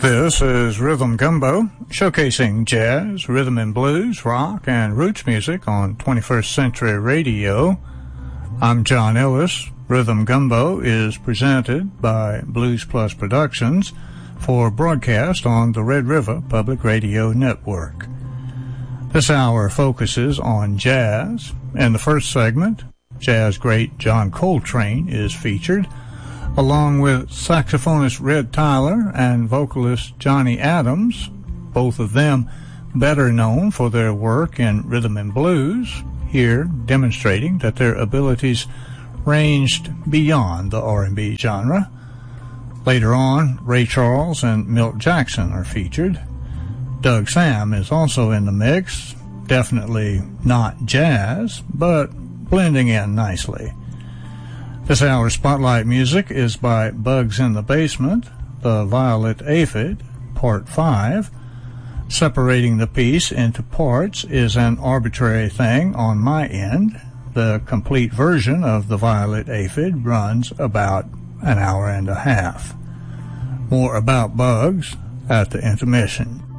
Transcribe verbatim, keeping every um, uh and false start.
This is Rhythm Gumbo, showcasing jazz, rhythm and blues, rock, and roots music on twenty-first Century Radio. I'm John Ellis. Rhythm Gumbo is presented by Blues Plus Productions for broadcast on the Red River Public Radio Network. This hour focuses on jazz. In the first segment, jazz great John Coltrane is featured, along with saxophonist Red Tyler and vocalist Johnny Adams, both of them better known for their work in rhythm and blues, here demonstrating that their abilities ranged beyond the R and B genre. Later on, Ray Charles and Milt Jackson are featured. Doug Sam is also in the mix, definitely not jazz, but blending in nicely. This hour's spotlight music is by Bugs in the Basement, the Violet Aphid, Part five. Separating the piece into parts is an arbitrary thing on my end. The complete version of the Violet Aphid runs about an hour and a half. More about Bugs at the intermission.